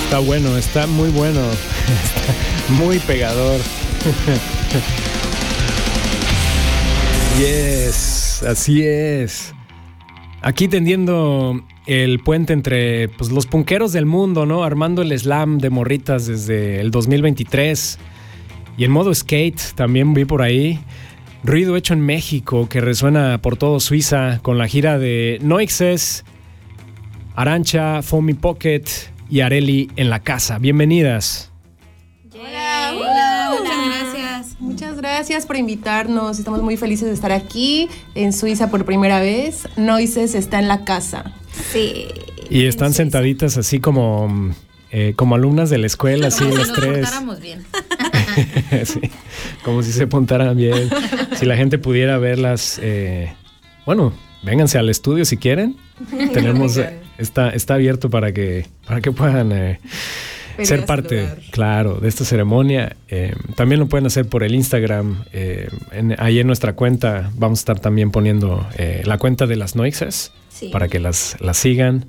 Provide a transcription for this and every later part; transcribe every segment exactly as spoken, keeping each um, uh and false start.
Está bueno, está muy bueno. Está muy pegador. Yes, así es. Aquí tendiendo el puente entre pues, los punqueros del mundo, ¿no? Armando el slam de morritas desde el dos mil veintitrés. Y en modo skate también vi por ahí. Ruido hecho en México que resuena por todo Suiza con la gira de Noises, Arancha, Foamy Pocket y Areli en la casa. Bienvenidas. Hola, hola, muchas gracias. Muchas gracias por invitarnos. Estamos muy felices de estar aquí en Suiza por primera vez. Noises está en la casa. Sí. Y están sentaditas así como, eh, como alumnas de la escuela, así como las si nos tres. portáramos bien. Sí, como si se apuntaran bien. Si la gente pudiera verlas, eh, bueno, vénganse al estudio si quieren. Tenemos, está, está abierto para que, para que puedan eh, ser parte, claro, de esta ceremonia. Eh, también lo pueden hacer por el Instagram. Eh, en, ahí en nuestra cuenta vamos a estar también poniendo eh, la cuenta de las Noises, sí, para que las, las sigan.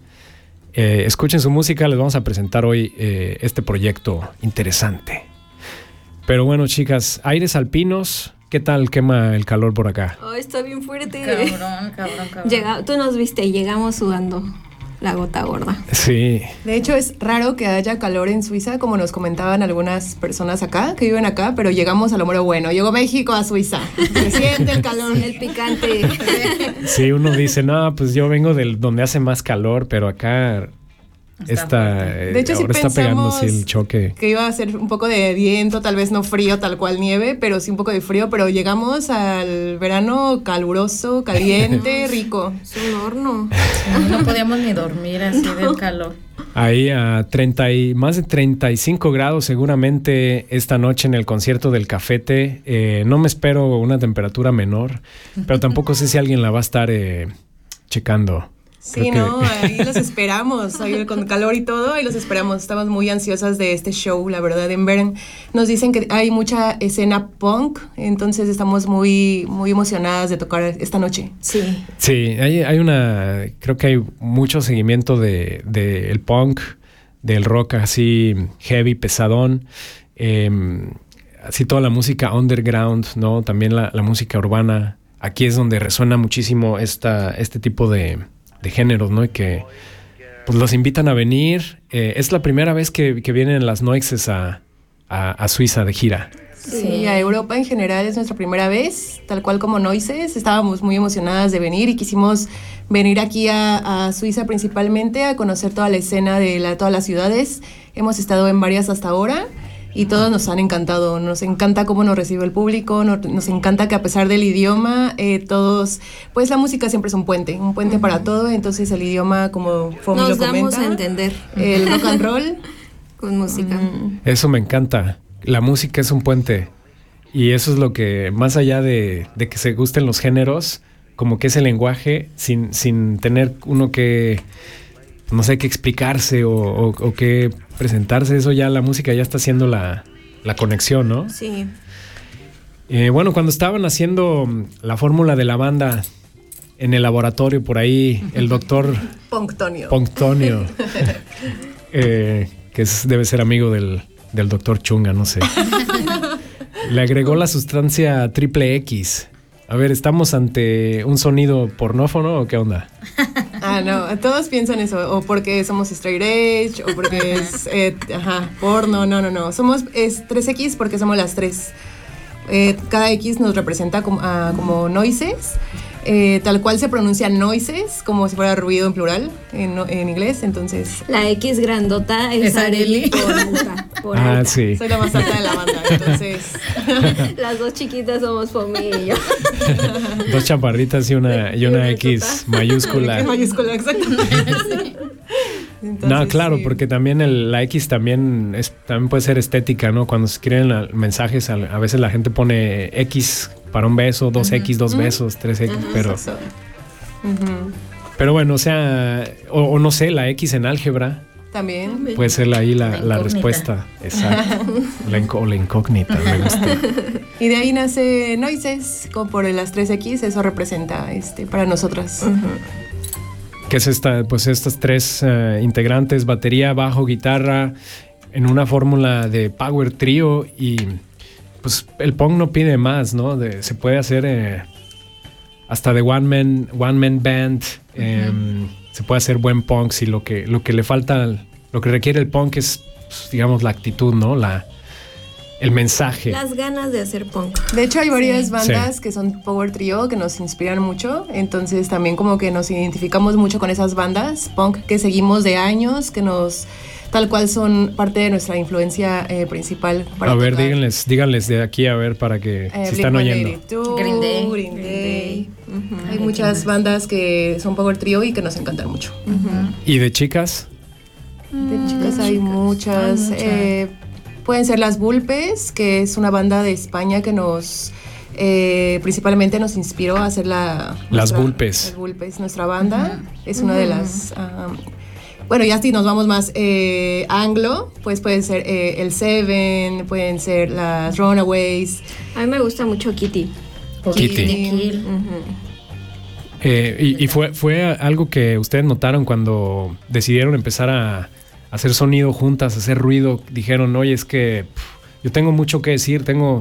Eh, escuchen su música. Les vamos a presentar hoy eh, este proyecto interesante. Pero bueno, chicas, aires alpinos, ¿qué tal quema el calor por acá? Oh, está bien fuerte. Cabrón, cabrón, cabrón. Llega, tú nos viste, llegamos sudando la gota gorda. Sí. De hecho, es raro que haya calor en Suiza, como nos comentaban algunas personas acá, que viven acá, pero llegamos a lo mero bueno. Llegó México a Suiza. Se siente el calor. El picante. Sí, uno dice, no, pues yo vengo del donde hace más calor, pero acá... Está, de hecho, ahora sí está pegando sí, el choque. Que iba a ser un poco de viento, tal vez no frío, tal cual nieve, pero sí un poco de frío. Pero llegamos al verano caluroso, caliente, rico. Es un horno. Sí, no podíamos ni dormir así no. del calor. Ahí a treinta y, más de treinta y cinco grados seguramente esta noche en el concierto del Cafete. Eh, no me espero una temperatura menor, pero tampoco sé si alguien la va a estar eh, checando. Sí, no, ahí los esperamos, ahí con calor y todo, ahí los esperamos. Estamos muy ansiosas de este show, la verdad. En Bern nos dicen que hay mucha escena punk, entonces estamos muy, muy emocionadas de tocar esta noche. Sí. Sí, hay, hay una, creo que hay mucho seguimiento de, de el punk, del rock así heavy, pesadón, eh, así toda la música underground, ¿no? También la, la música urbana. Aquí es donde resuena muchísimo esta, este tipo de... de géneros, ¿no? Y que pues los invitan a venir. Eh, es la primera vez que, que vienen las Noises a, a, a Suiza de gira. Sí, a Europa en general es nuestra primera vez, tal cual como Noises. Estábamos muy emocionadas de venir y quisimos venir aquí a, a Suiza principalmente a conocer toda la escena de la, todas las ciudades. Hemos estado en varias hasta ahora. Y todos nos han encantado, nos encanta cómo nos recibe el público, nos, nos encanta que a pesar del idioma, eh, todos, pues la música siempre es un puente, un puente uh-huh. para todo, entonces el idioma, como Foamy lo comenta, nos damos a entender. El rock and roll. Con música. Uh-huh. Eso me encanta, la música es un puente, y eso es lo que, más allá de, de que se gusten los géneros, como que ese lenguaje, sin, sin tener uno que... no sé, qué explicarse o, o, o qué presentarse, eso ya la música ya está haciendo la, la conexión, ¿no? Sí. Eh, bueno, cuando estaban haciendo la fórmula de la banda en el laboratorio por ahí, el doctor Ponctonio, Ponctonio eh, que es, debe ser amigo del, del doctor Chunga, no sé, le agregó la sustancia triple X. A ver, ¿estamos ante un sonido pornófono o qué onda? Ah, no, todos piensan eso, o porque somos straight edge, o porque es, eh, ajá, porno, no, no, no. Somos es tres X porque somos las tres. Eh, cada X nos representa como, uh, como noises, eh, tal cual se pronuncia noises, como si fuera ruido en plural, en, en inglés, entonces... La X grandota es, es Areli. Por alta, por ah, alta. sí. Soy la más alta de la banda, entonces... Las dos chiquitas somos Foamy y yo. Dos chaparritas y una, y una X mayúscula. Mayúscula, exactamente. Entonces, no, claro, sí. Porque también el, la X también, es, también puede ser estética, ¿no? Cuando se escriben la, mensajes, a, a veces la gente pone X para un beso, dos X, uh-huh. dos uh-huh. besos, tres X, uh-huh. pero... Uh-huh. Pero bueno, o sea, o, o no sé, la X en álgebra. También. Puede ser ahí la, la, la respuesta. Exacto. La, inc- o la incógnita, me gusta. Y de ahí nace Noises, como por las tres X, eso representa este, para nosotras. Uh-huh. que es esta, pues estas tres uh, integrantes, batería, bajo, guitarra, en una fórmula de power trio, y pues el punk no pide más, ¿no? De, se puede hacer eh, hasta de one man, one man band, uh-huh. eh, se puede hacer buen punk, si lo que, lo que le falta, lo que requiere el punk es, pues, digamos, la actitud, ¿no? La El mensaje. Las ganas de hacer punk. De hecho, hay varias sí. bandas sí. que son power trio que nos inspiran mucho. Entonces, también como que nos identificamos mucho con esas bandas punk que seguimos de años, que nos tal cual son parte de nuestra influencia eh, principal. Para a ver, tocar. díganles, díganles de aquí a ver para que Eh, si están oyendo. Green Day. Green Day. Uh-huh. Hay muchas bandas que son power trio y que nos encantan mucho. Uh-huh. ¿Y de chicas? De chicas hay chicas. muchas. Hay muchas. Eh, pueden ser Las Vulpes, que es una banda de España que nos eh, principalmente nos inspiró a hacer la... Las nuestra- Vulpes. Las Vulpes, nuestra banda. Uh-huh. Es una de Uh-huh. las... um, bueno, ya si nos vamos más eh, anglo, pues pueden ser eh, el Seven, pueden ser las Runaways. A mí me gusta mucho Kitty. Kitty. Kill. Uh-huh. Eh, y y fue, fue algo que ustedes notaron cuando decidieron empezar a hacer sonido juntas, hacer ruido. Dijeron, oye, es que pff, yo tengo mucho que decir, tengo,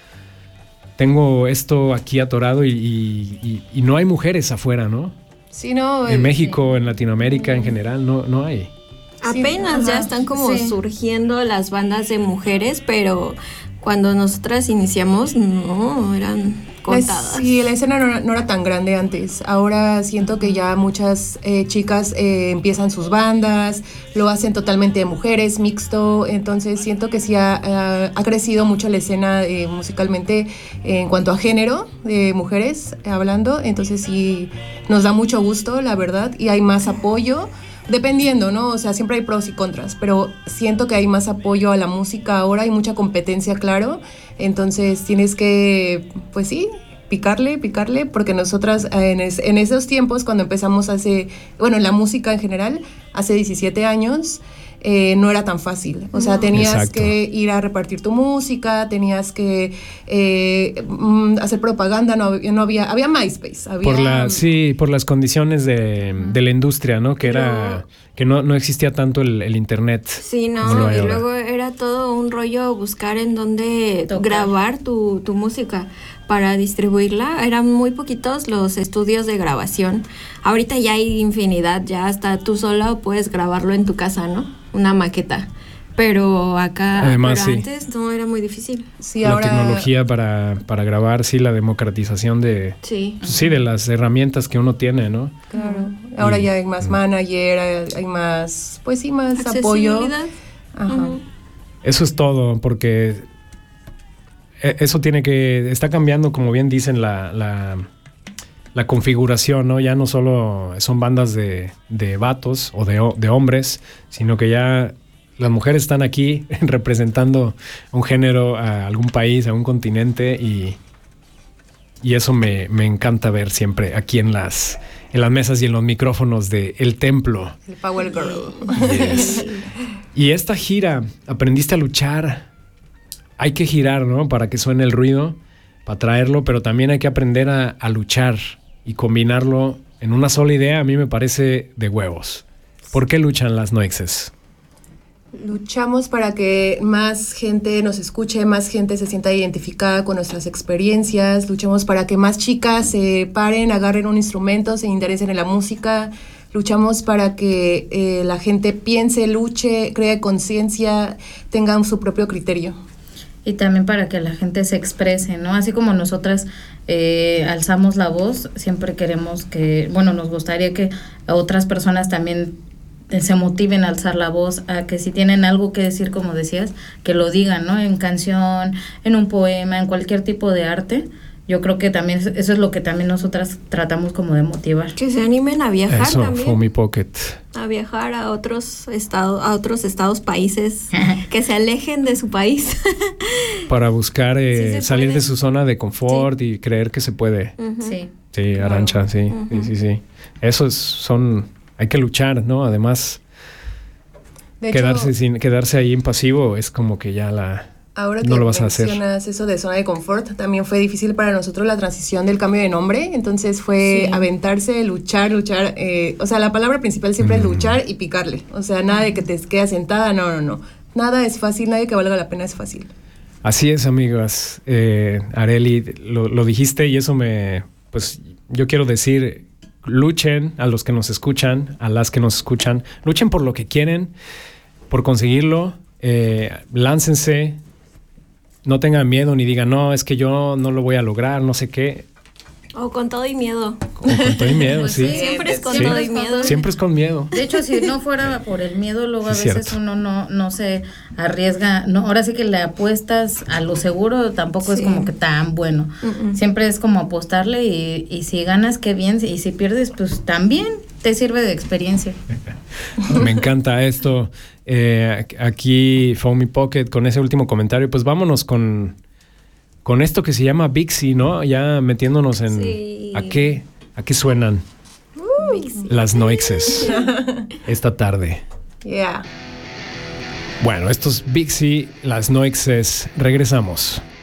tengo esto aquí atorado y, y- y- y no hay mujeres afuera, ¿no? Sí, no, En eh, México, en Latinoamérica en general, no, no hay. Sí, Apenas ya ajá, están como sí. surgiendo las bandas de mujeres, pero cuando nosotras iniciamos, no, eran contadas. La- Sí, la escena no, no era tan grande antes. Ahora siento que ya muchas eh, chicas eh, empiezan sus bandas, lo hacen totalmente de mujeres, mixto. Entonces siento que sí ha, ha- ha crecido mucho la escena eh, musicalmente en cuanto a género de mujeres eh, hablando. Entonces sí nos da mucho gusto, la verdad, y hay más apoyo. Dependiendo, ¿no? O sea, siempre hay pros y contras, pero siento que hay más apoyo a la música ahora, hay mucha competencia, claro. Entonces tienes que, pues sí, picarle, picarle, porque nosotras eh, en, es- en esos tiempos, cuando empezamos hace, bueno, en la música en general, hace diecisiete años, eh, no era tan fácil. O sea, No. tenías Exacto. que ir a repartir tu música, tenías que eh, mm, hacer propaganda, no, hab- no había, había MySpace, había... Por la, sí, por las condiciones de, de la industria, ¿no? Que era, que no, no existía tanto el, el internet. Sí, como lo no, hay y ahora. luego era todo un rollo buscar en dónde Tocar. grabar tu, tu música para distribuirla. Eran muy poquitos los estudios de grabación. Ahorita ya hay infinidad, ya hasta tú sola puedes grabarlo en tu casa, ¿no? Una maqueta. Pero acá, Además, pero sí. antes no era muy difícil. Sí, la ahora... tecnología para, para grabar, sí, la democratización de, Sí. sí, de las herramientas que uno tiene, ¿no? Claro. Ahora Y- ya hay más manager, hay, hay más, pues sí, más apoyo. Accesibilidad. Ajá. Ujú. Eso es todo, porque e- eso tiene que, está cambiando, como bien dicen, la, la, la configuración, ¿no? Ya no solo son bandas de, de vatos o de, ho- de hombres, sino que ya las mujeres están aquí representando un género, a algún país, a un continente, y, y eso me, me encanta ver siempre aquí en las, en las mesas y en los micrófonos de El Templo. El Power Girl. Yes. Y esta gira, aprendiste a luchar. Hay que girar, ¿no? Para que suene el ruido, para traerlo, pero también hay que aprender a, a luchar y combinarlo en una sola idea. A mí me parece de huevos. ¿Por qué luchan las Noixes? Luchamos para que más gente nos escuche, más gente se sienta identificada con nuestras experiencias. Luchamos para que más chicas se paren, agarren un instrumento, se interesen en la música. Luchamos para que eh, la gente piense, luche, cree conciencia, tengan su propio criterio. Y también para que la gente se exprese, ¿no? Así como nosotras eh, alzamos la voz, siempre queremos que, bueno, nos gustaría que otras personas también eh, se motiven a alzar la voz, a que si tienen algo que decir, como decías, que lo digan, ¿no? En canción, en un poema, en cualquier tipo de arte. Yo creo que también eso es lo que también nosotras tratamos como de motivar. Que se animen a viajar Eso, también. Foamy Pocket. A viajar a otros estados, a otros estados, países, que se alejen de su país. Para buscar eh, Sí se salir puede. de su zona de confort y creer que se puede. Ujú. Sí. Sí, Claro. Arancha, sí, Ujú. sí, sí, sí. Eso es, son, hay que luchar, ¿no? Además, De quedarse hecho, sin, quedarse ahí impasivo es como que ya la, Ahora que no lo vas a hacer. mencionas eso de zona de confort, también fue difícil para nosotros la transición del cambio de nombre, entonces fue sí. aventarse, luchar, luchar, eh, o sea, la palabra principal siempre mm. es luchar y picarle, o sea, nada de que te quedes sentada, no, no, no, nada es fácil, nadie que valga la pena es fácil. Así es, amigas, eh, Arely, lo, lo dijiste y eso me, pues yo quiero decir, luchen a los que nos escuchan, a las que nos escuchan, luchen por lo que quieren, por conseguirlo, eh, láncense. No tengan miedo ni digan, no, es que yo no lo voy a lograr, no sé qué. O con todo y miedo. O con todo y miedo, pues sí. sí. Siempre es con sí. todo y miedo. Siempre es con miedo. De hecho, si no fuera por el miedo, luego sí, a veces cierto. uno no, no se arriesga. No, ahora sí que le apuestas a lo seguro, tampoco sí. es como que tan bueno. Uh-uh. Siempre es como apostarle y, y si ganas, qué bien. Y si pierdes, pues también te sirve de experiencia. Me encanta esto. Eh, aquí Foamy Pocket con ese último comentario. Pues vámonos con, con esto que se llama Bixi, ¿no? Ya metiéndonos en sí. ¿a qué? ¿A qué suenan? Uh, Las Noixes esta tarde. Yeah. Bueno, estos Bixi, Las Noixes, regresamos.